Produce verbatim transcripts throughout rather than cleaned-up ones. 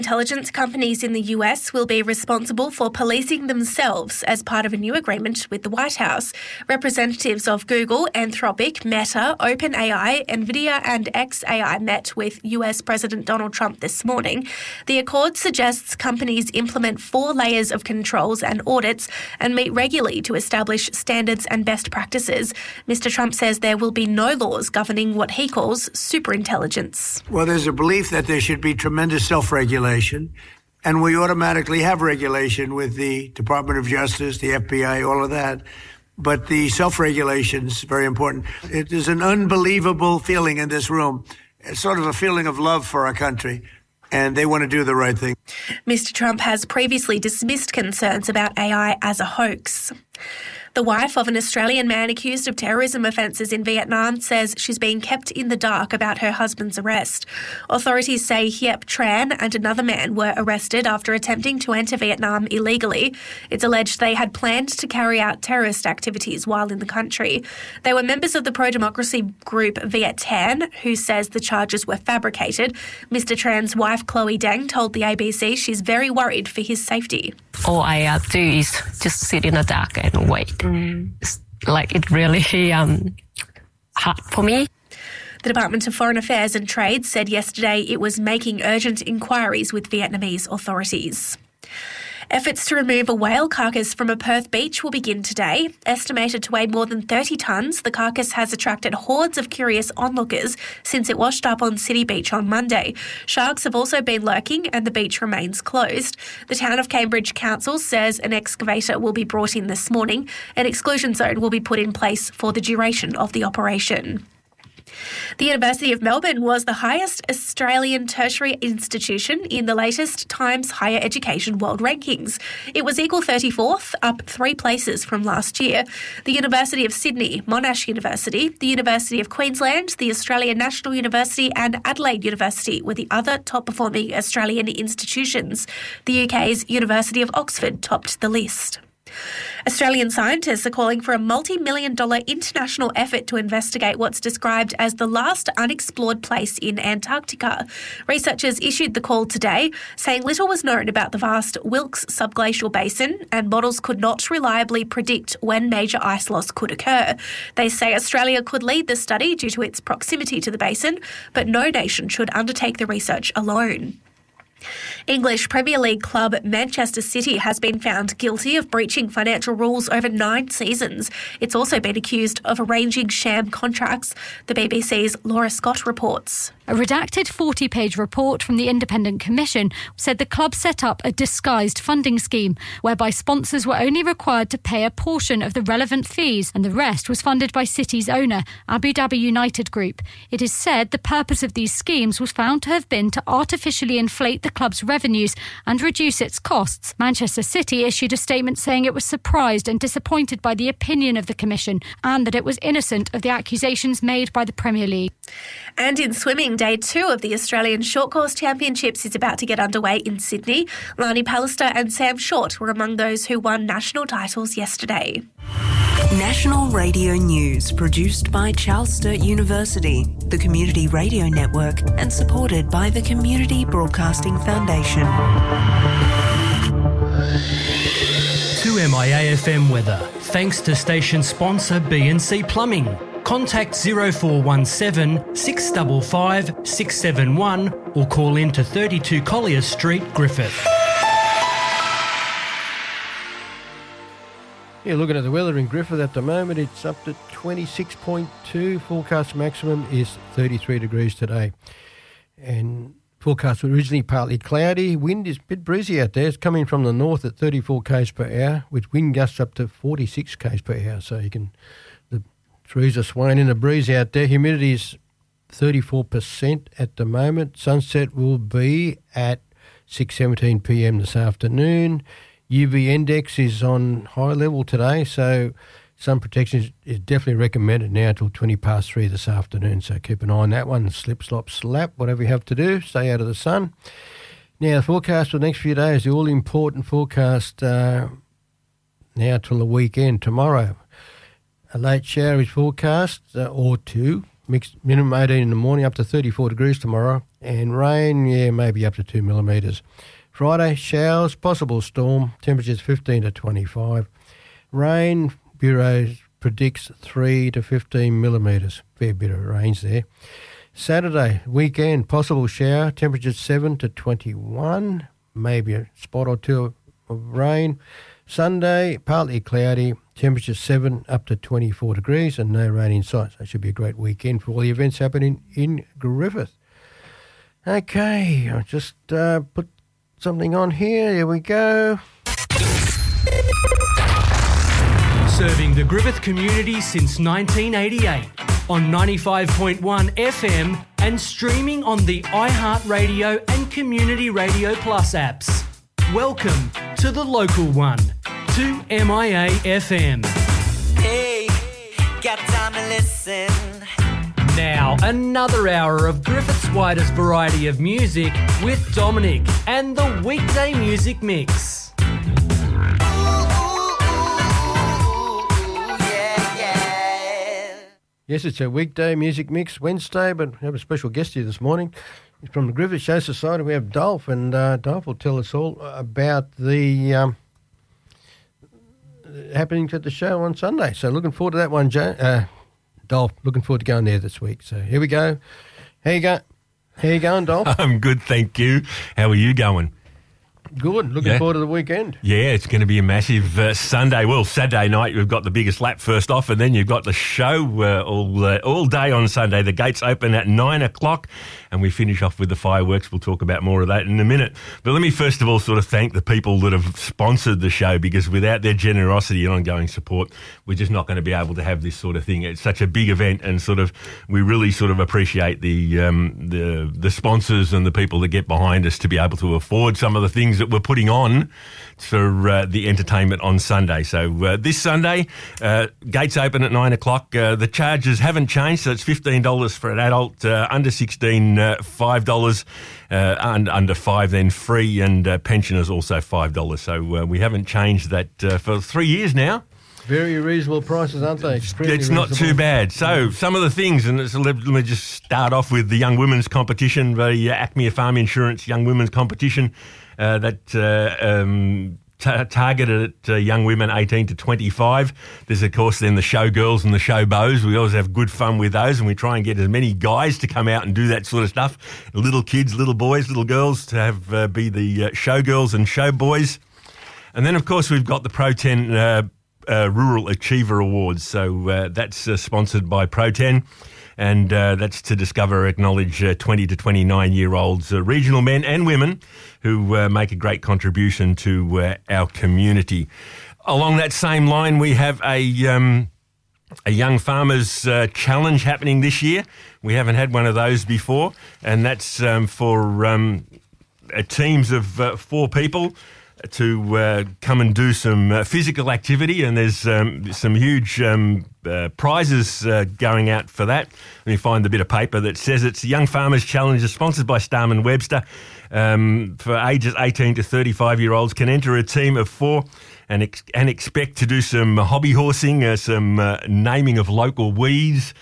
Intelligence companies in the U S will be responsible for policing themselves as part of a new agreement with the White House. Representatives of Google, Anthropic, Meta, OpenAI, NVIDIA and xAI met with U S President Donald Trump this morning. The accord suggests companies implement four layers of controls and audits and meet regularly to establish standards and best practices. Mister Trump says there will be no laws governing what he calls superintelligence. Well, there's a belief that there should be tremendous self-regulation. And we automatically have regulation with the Department of Justice, the F B I, all of that. But the self-regulation is very important. It is an unbelievable feeling in this room. It's sort of a feeling of love for our country. And they want to do the right thing. Mister Trump has previously dismissed concerns about A I as a hoax. The wife of an Australian man accused of terrorism offences in Vietnam says she's being kept in the dark about her husband's arrest. Authorities say Hiep Tran and another man were arrested after attempting to enter Vietnam illegally. It's alleged they had planned to carry out terrorist activities while in the country. They were members of the pro-democracy group Viet Thanh, who says the charges were fabricated. Mister Tran's wife, Chloe Deng, told the A B C she's very worried for his safety. All I uh, do is just sit in the dark and wait. Mm. It's like it really um, hard for me. The Department of Foreign Affairs and Trade said yesterday it was making urgent inquiries with Vietnamese authorities. Efforts to remove a whale carcass from a Perth beach will begin today. Estimated to weigh more than thirty tonnes, the carcass has attracted hordes of curious onlookers since it washed up on City Beach on Monday. Sharks have also been lurking and the beach remains closed. The Town of Cambridge Council says an excavator will be brought in this morning. An exclusion zone will be put in place for the duration of the operation. The University of Melbourne was the highest Australian tertiary institution in the latest Times Higher Education World Rankings. It was equal thirty-fourth, up three places from last year. The University of Sydney, Monash University, the University of Queensland, the Australian National University and Adelaide University were the other top-performing Australian institutions. The U K's University of Oxford topped the list. Australian scientists are calling for a multi-million dollar international effort to investigate what's described as the last unexplored place in Antarctica. Researchers issued the call today, saying little was known about the vast Wilkes subglacial basin and models could not reliably predict when major ice loss could occur. They say Australia could lead the study due to its proximity to the basin, but no nation should undertake the research alone. English Premier League club Manchester City has been found guilty of breaching financial rules over nine seasons. It's also been accused of arranging sham contracts. The B B C's Laura Scott reports. A redacted forty-page report from the Independent Commission said the club set up a disguised funding scheme whereby sponsors were only required to pay a portion of the relevant fees and the rest was funded by City's owner, Abu Dhabi United Group. It is said the purpose of these schemes was found to have been to artificially inflate the club's revenues and reduce its costs. Manchester City issued a statement saying it was surprised and disappointed by the opinion of the Commission and that it was innocent of the accusations made by the Premier League. And in swimming, day two of the Australian Short Course Championships is about to get underway in Sydney. Lani Pallister and Sam Short were among those who won national titles yesterday. National Radio News, produced by Charles Sturt University, the Community Radio Network, and supported by the Community Broadcasting Foundation. two M I A F M weather, thanks to station sponsor B and C Plumbing. Contact zero four one seven, six five five, six seven one or call in to thirty-two Collier Street, Griffith. Yeah, looking at the weather in Griffith at the moment, it's up to twenty-six point two. Forecast maximum is thirty-three degrees today. And forecast was originally partly cloudy. Wind is a bit breezy out there. It's coming from the north at thirty-four k's per hour, with wind gusts up to forty-six k's per hour. So you can, the trees are swaying in the breeze out there. Humidity is thirty-four percent at the moment. Sunset will be at six seventeen p.m. this afternoon. U V index is on high level today, so sun protection is, is definitely recommended now until twenty past three this afternoon. So keep an eye on that one. Slip, slop, slap, whatever you have to do, stay out of the sun. Now, the forecast for the next few days, the all-important forecast uh, now till the weekend, tomorrow. A late shower is forecast, uh, or two, mixed minimum eighteen in the morning, up to thirty-four degrees tomorrow. And rain, yeah, maybe up to two millimetres. Friday, showers, possible storm, temperatures fifteen to twenty-five. Rain, Bureau predicts three to fifteen millimetres. Fair bit of rains there. Saturday, weekend, possible shower, temperatures seven to twenty-one. Maybe a spot or two of rain. Sunday, partly cloudy, temperatures seven up to twenty-four degrees and no rain in sight. So it should be a great weekend for all the events happening in Griffith. Okay, I'll just uh, put something on here. Here we go. Serving the Griffith community since nineteen eighty-eight on ninety-five point one F M and streaming on the iHeartRadio and Community Radio Plus apps. Welcome to the local one, two M I A F M. Hey, got time to listen. Now, another hour of Griffith's widest variety of music with Dominic and the Weekday Music Mix. Ooh, ooh, ooh, yeah, yeah. Yes, it's a weekday music mix Wednesday, but we have a special guest here this morning. He's from the Griffith Show Society. We have Dolph, and uh, Dolph will tell us all about the um, happenings at the show on Sunday. So looking forward to that one, Joe. Uh, Dolph, looking forward to going there this week. So here we go. How you go? How you going, Dolph? I'm good, thank you. How are you going? Good. Looking Yeah. forward to the weekend. Yeah, it's going to be a massive uh, Sunday. Well, Saturday night we've got the biggest lap first off, and then you've got the show uh, all uh, all day on Sunday. The gates open at nine o'clock, and we finish off with the fireworks. We'll talk about more of that in a minute. But let me first of all sort of thank the people that have sponsored the show, because without their generosity and ongoing support, we're just not going to be able to have this sort of thing. It's such a big event, and sort of we really sort of appreciate the um, the the sponsors and the people that get behind us to be able to afford some of the things that we're putting on for uh, the entertainment on Sunday. So uh, this Sunday, uh, gates open at nine o'clock. Uh, the charges haven't changed, so it's fifteen dollars for an adult, uh, under sixteen, uh, five dollars, uh, and under five then free, and uh, pensioners also five dollars. So uh, we haven't changed that uh, for three years now. Very reasonable prices, aren't they? Extremely It's not reasonable. too bad. So some of the things, and it's, let me just start off with the Young Women's Competition, the uh, Acme Farm Insurance Young Women's Competition uh, that uh, um, t- targeted at uh, young women eighteen to twenty-five. There's, of course, then the showgirls and the showbows. We always have good fun with those, and we try and get as many guys to come out and do that sort of stuff. Little kids, little boys, little girls to have uh, be the uh, showgirls and showboys. And then, of course, we've got the Pro ten uh, Uh, Rural Achiever Awards. So uh, that's uh, sponsored by Pro ten, and uh, that's to discover, acknowledge uh, twenty to twenty-nine year olds, uh, regional men and women who uh, make a great contribution to uh, our community. Along that same line, we have a um, a Young Farmers uh, Challenge happening this year. We haven't had one of those before, and that's um, for um, uh, teams of uh, four people to uh, come and do some uh, physical activity, and there's um, some huge um, uh, prizes uh, going out for that. Let me find the bit of paper that says it's the Young Farmers Challenge, is sponsored by Starman Webster. Um, for ages eighteen to thirty-five year olds can enter a team of four and ex- and expect to do some hobby horsing, uh, some uh, naming of local weeds,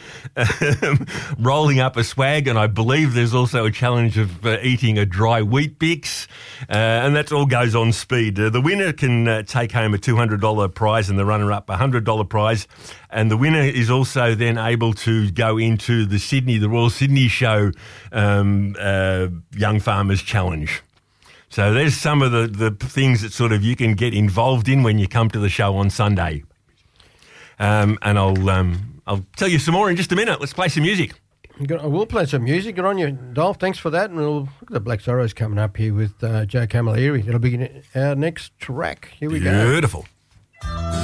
rolling up a swag, and I believe there's also a challenge of uh, eating a dry wheat bix, uh, and that all goes on speed. Uh, the winner can uh, take home a two hundred dollars prize, and the runner-up a one hundred dollars prize, and the winner is also then able to go into the Sydney, the Royal Sydney Show um, uh, Young Farmers Challenge. So there's some of the, the things that sort of you can get involved in when you come to the show on Sunday. Um, and I'll um, I'll tell you some more in just a minute. Let's play some music. I will play some music. Good on you, Dolph. Thanks for that. And we'll look at the Black Zorros coming up here with uh, Joe Camilleri. It'll be our next track. Here we go. Beautiful.